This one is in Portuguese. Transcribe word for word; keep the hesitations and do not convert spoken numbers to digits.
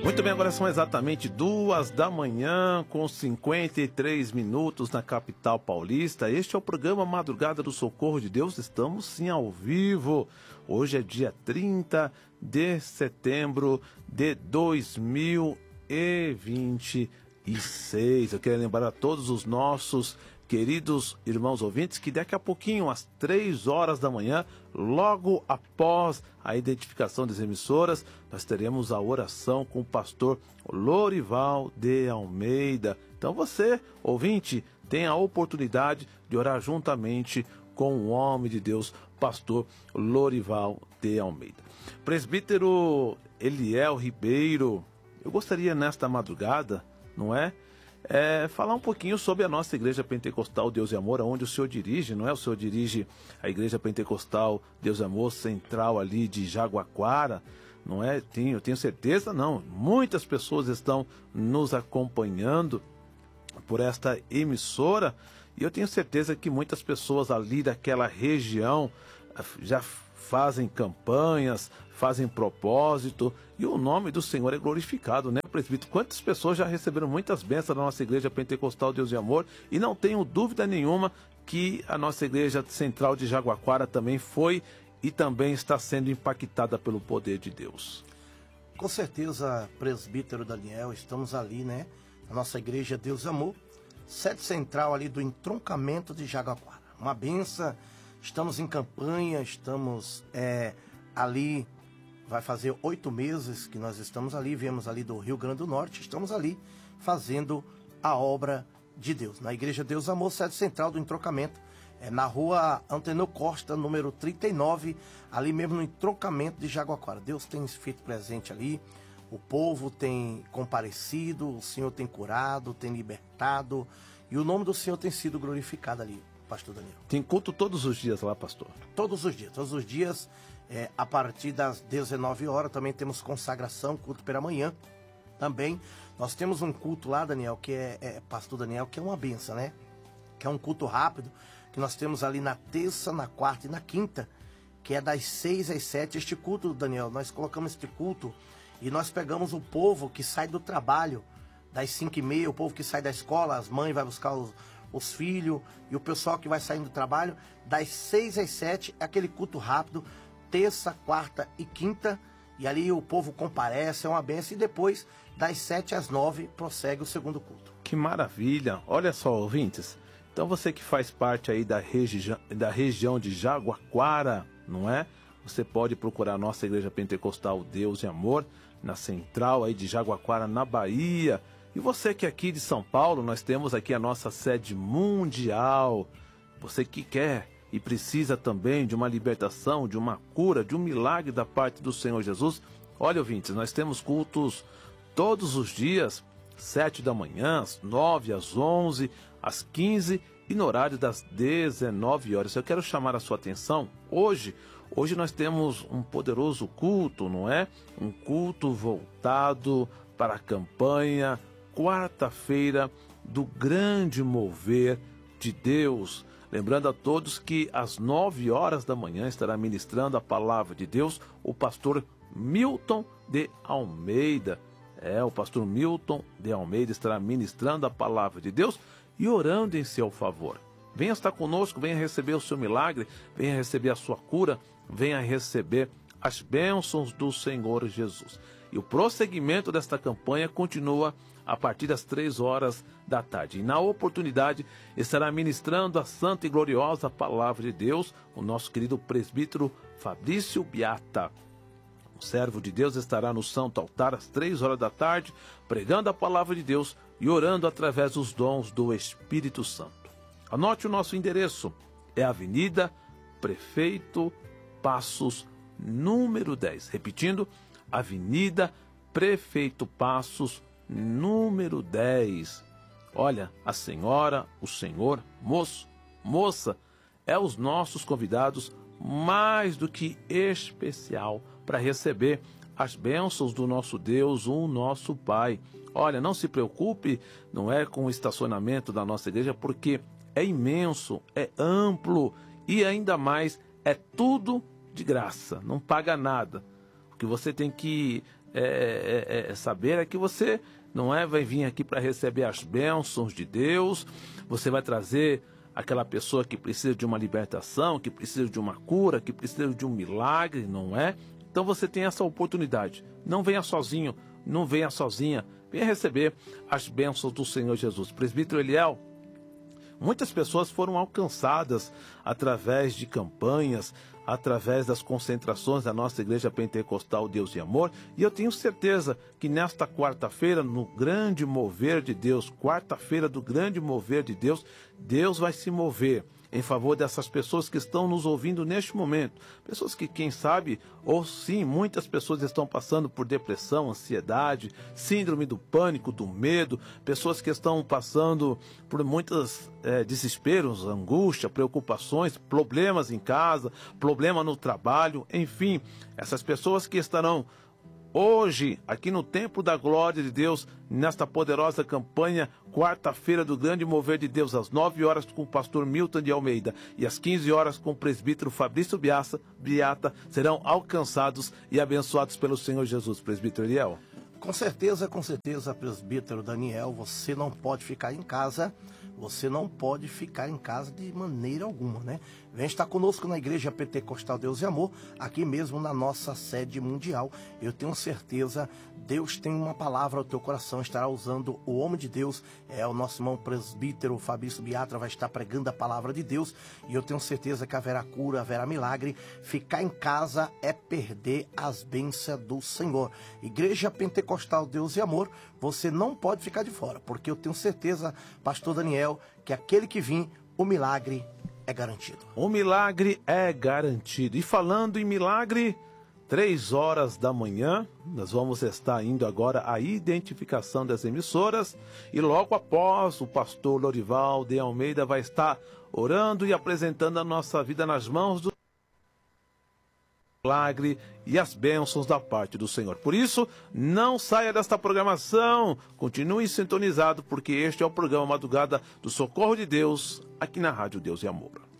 Muito bem, agora são exatamente duas da manhã, com cinquenta e três minutos na capital paulista. Este é o programa Madrugada do Socorro de Deus. Estamos sim ao vivo. Hoje é dia trinta de setembro de dois mil e vinte e seis. Eu quero lembrar a todos os nossos queridos irmãos ouvintes que daqui a pouquinho, às três horas da manhã, logo após a identificação das emissoras, nós teremos a oração com o pastor Lorival de Almeida. Então você, ouvinte, tem a oportunidade de orar juntamente com o homem de Deus, pastor Lorival de Almeida. Presbítero Eliel Ribeiro, eu gostaria nesta madrugada, não é? É, falar um pouquinho sobre a nossa Igreja Pentecostal Deus e Amor, onde o senhor dirige, não é? O senhor dirige a Igreja Pentecostal Deus e Amor Central ali de Jaguaquara, não é? Tenho, tenho certeza, não. Muitas pessoas estão nos acompanhando por esta emissora e eu tenho certeza que muitas pessoas ali daquela região já fazem campanhas, fazem propósito, e o nome do Senhor é glorificado, né, presbítero? Quantas pessoas já receberam muitas bênçãos da nossa Igreja Pentecostal Deus e Amor, e não tenho dúvida nenhuma que a nossa Igreja Central de Jaguaquara também foi e também está sendo impactada pelo poder de Deus. Com certeza, presbítero Daniel, estamos ali, né, na nossa Igreja Deus e Amor, sede central ali do entroncamento de Jaguaquara. Uma benção. Estamos em campanha, estamos é, ali, vai fazer oito meses que nós estamos ali, viemos ali do Rio Grande do Norte, estamos ali fazendo a obra de Deus. Na Igreja Deus Amor, sede central do entroncamento, é na rua Antenor Costa, número trinta e nove, ali mesmo no entroncamento de Jaguaquara. Deus tem se feito presente ali, o povo tem comparecido, o Senhor tem curado, tem libertado, e o nome do Senhor tem sido glorificado ali. Pastor Daniel. Tem culto todos os dias lá, pastor? Todos os dias, todos os dias, é, a partir das dezenove horas, também temos consagração, culto pela manhã. Também, nós temos um culto lá, Daniel, que é, é pastor Daniel, que é uma benção, né? Que é um culto rápido, que nós temos ali na terça, na quarta e na quinta, que é das seis às sete. Este culto, Daniel, nós colocamos este culto e nós pegamos o povo que sai do trabalho, das cinco e meia, o povo que sai da escola, as mães vai buscar os os filhos e o pessoal que vai saindo do trabalho, das seis às sete, é aquele culto rápido, terça, quarta e quinta, e ali o povo comparece, é uma benção, e depois, das sete às nove, prossegue o segundo culto. Que maravilha! Olha só, ouvintes, então você que faz parte aí da, regi da região de Jaguaquara, não é? Você pode procurar a nossa Igreja Pentecostal Deus e Amor, na central aí de Jaguaquara, na Bahia. E você que é aqui de São Paulo, nós temos aqui a nossa sede mundial. Você que quer e precisa também de uma libertação, de uma cura, de um milagre da parte do Senhor Jesus. Olha, ouvintes, nós temos cultos todos os dias, sete da manhã, às nove, às onze, às quinze e no horário das dezenove horas. Eu quero chamar a sua atenção. Hoje, hoje nós temos um poderoso culto, não é? Um culto voltado para a campanha, quarta-feira do grande mover de Deus. Lembrando a todos que às nove horas da manhã estará ministrando a palavra de Deus o pastor Milton de Almeida. É, o pastor Milton de Almeida estará ministrando a palavra de Deus e orando em seu favor. Venha estar conosco, venha receber o seu milagre, venha receber a sua cura, venha receber as bênçãos do Senhor Jesus. E o prosseguimento desta campanha continua a partir das três horas da tarde. E na oportunidade estará ministrando a santa e gloriosa palavra de Deus o nosso querido presbítero Fabrício Biata. O servo de Deus estará no santo altar às três horas da tarde, pregando a palavra de Deus e orando através dos dons do Espírito Santo. Anote o nosso endereço, é a Avenida Prefeito Passos, número dez. Repetindo, Avenida Prefeito Passos, número dez. Olha, a senhora, o senhor, moço, moça, é os nossos convidados mais do que especial para receber as bênçãos do nosso Deus, o nosso Pai. Olha, não se preocupe, não é com o estacionamento da nossa igreja, porque é imenso, é amplo e ainda mais é tudo de graça, não paga nada. O que você tem que é, é, é saber é que você não é vai vir aqui para receber as bênçãos de Deus, você vai trazer aquela pessoa que precisa de uma libertação, que precisa de uma cura, que precisa de um milagre, não é? Então você tem essa oportunidade. Não venha sozinho, não venha sozinha. Venha receber as bênçãos do Senhor Jesus. Presbítero Eliel, muitas pessoas foram alcançadas através de campanhas, através das concentrações da nossa Igreja Pentecostal Deus e Amor. E eu tenho certeza que nesta quarta-feira, no grande mover de Deus, quarta-feira do grande mover de Deus, Deus vai se mover em favor dessas pessoas que estão nos ouvindo neste momento. Pessoas que, quem sabe, ou sim, muitas pessoas estão passando por depressão, ansiedade, síndrome do pânico, do medo, pessoas que estão passando por muitos é, desesperos, angústia, preocupações, problemas em casa, problema no trabalho, enfim, essas pessoas que estarão hoje, aqui no Templo da Glória de Deus, nesta poderosa campanha, quarta-feira do grande mover de Deus, às nove horas com o pastor Milton de Almeida e às quinze horas com o presbítero Fabrício Biassa, Biata, serão alcançados e abençoados pelo Senhor Jesus. Presbítero Eliel. Com certeza, com certeza, presbítero Daniel, você não pode ficar em casa, você não pode ficar em casa de maneira alguma, né? Vem estar conosco na Igreja Pentecostal Deus e Amor, aqui mesmo na nossa sede mundial. Eu tenho certeza, Deus tem uma palavra ao teu coração, estará usando o homem de Deus, é o nosso irmão presbítero Fabrício Biatra, vai estar pregando a palavra de Deus, e eu tenho certeza que haverá cura, haverá milagre. Ficar em casa é perder as bênçãos do Senhor. Igreja Pentecostal Deus e Amor, você não pode ficar de fora, porque eu tenho certeza, pastor Daniel, que aquele que vir, o milagre é garantido. O milagre é garantido. E falando em milagre, três horas da manhã, nós vamos estar indo agora à identificação das emissoras e logo após o pastor Lorival de Almeida vai estar orando e apresentando a nossa vida nas mãos do milagre e as bênçãos da parte do Senhor. Por isso, não saia desta programação, continue sintonizado, porque este é o programa Madrugada do Socorro de Deus, aqui na Rádio Deus e Amor.